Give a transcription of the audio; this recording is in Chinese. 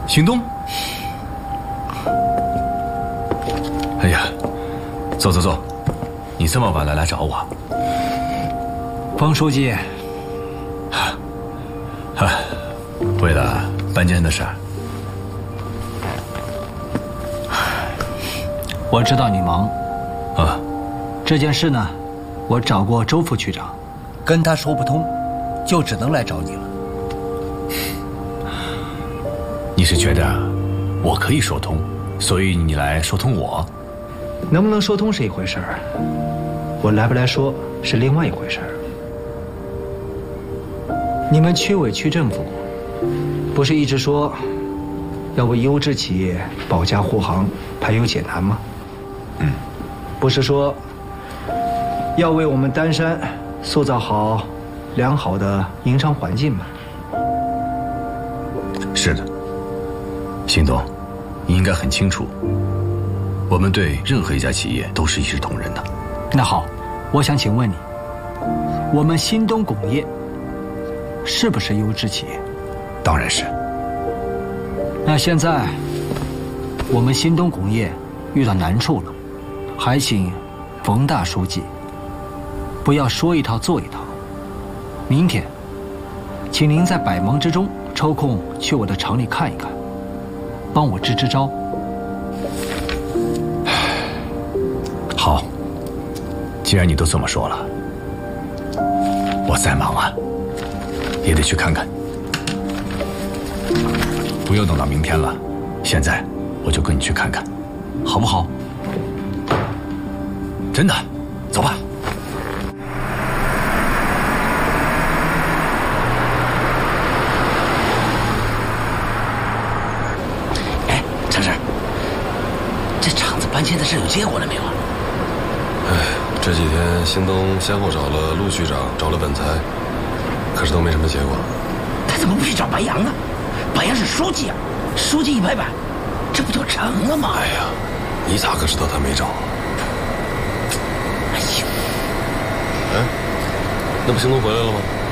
行动。哎呀，坐坐坐，你这么晚了来找我？ 方书记， 为了搬迁的事儿。 我知道你忙。 啊， 这件事呢，我找过周副区长，跟他说不通，就只能来找你了。 你是觉得我可以说通，所以你来说通我？ 能不能说通是一回事儿，我来不来说是另外一回事儿。你们区委区政府不是一直说要为优质企业保驾护航、排忧解难吗？不是说要为我们丹山塑造好良好的营商环境吗？ 是的，邢董，你应该很清楚，我们对任何一家企业都是一视同仁的。 那好，我想请问你，我们新东巩业是不是优质企业？ 当然是。 那现在我们新东巩业遇到难处了，还请冯大书记不要说一套做一套。明天请您在百忙之中抽空去我的厂里看一看，帮我支支招。 好，既然你都这么说了，我再忙啊也得去看看。不用等到明天了，现在我就跟你去看看，好不好？真的，走吧。 哎，程氏，这厂子搬迁的事有结果了没有啊？ 这几天新东先后找了陆区长，找了本裁，可是都没什么结果。 他怎么不去找白杨呢？白杨是书记啊，书记一拍板，这不就成了吗？ 哎呀，你咋个知道他没找？ 哎呀， 哎，那不新东回来了吗？